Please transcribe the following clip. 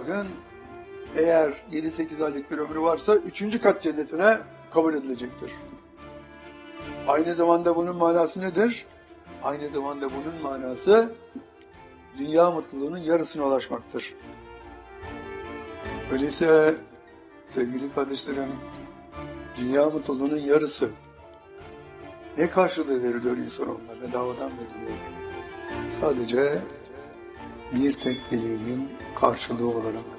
Allah'ın eğer 7-8 aylık bir ömrü varsa 3. kat cennetine kabul edilecektir. Aynı zamanda bunun manası nedir? Aynı zamanda bunun manası dünya mutluluğunun yarısına ulaşmaktır. Öyleyse sevgili kardeşlerim, dünya mutluluğunun yarısı ne karşılığı veriliyor insanoğluna? Bedavadan veriliyor. Sadece bir tek dileğin karşılığı olarak.